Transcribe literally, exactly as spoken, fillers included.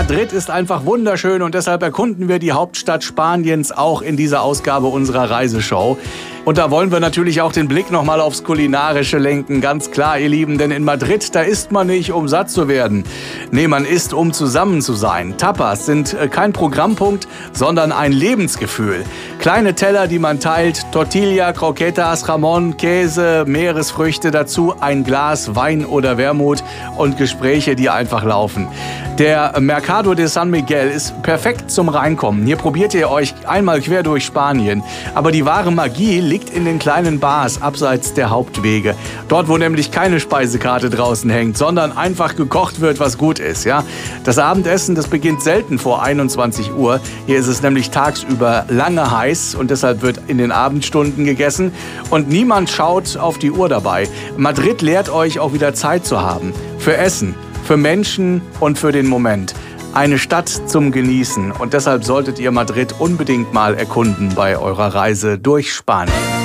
Madrid ist einfach wunderschön und deshalb erkunden wir die Hauptstadt Spaniens auch in dieser Ausgabe unserer Reiseshow. Und da wollen wir natürlich auch den Blick nochmal aufs Kulinarische lenken, ganz klar, ihr Lieben, denn in Madrid, da isst man nicht, um satt zu werden. Nee, man isst, um zusammen zu sein. Tapas sind kein Programmpunkt, sondern ein Lebensgefühl. Kleine Teller, die man teilt, Tortilla, Croquetas, Jamón, Käse, Meeresfrüchte, dazu ein Glas Wein oder Wermut und Gespräche, die einfach laufen. Der Mercado de San Miguel ist perfekt zum Reinkommen. Hier probiert ihr euch einmal quer durch Spanien. Aber die wahre Magie liegt in den kleinen Bars abseits der Hauptwege. Dort, wo nämlich keine Speisekarte draußen hängt, sondern einfach gekocht wird, was gut ist. Ja? Das Abendessen, das beginnt selten vor einundzwanzig Uhr. Hier ist es nämlich tagsüber lange heiß und deshalb wird in den Abendstunden gegessen. Und niemand schaut auf die Uhr dabei. Madrid lehrt euch auch wieder Zeit zu haben. Für Essen, für Menschen und für den Moment. Eine Stadt zum Genießen und deshalb solltet ihr Madrid unbedingt mal erkunden bei eurer Reise durch Spanien.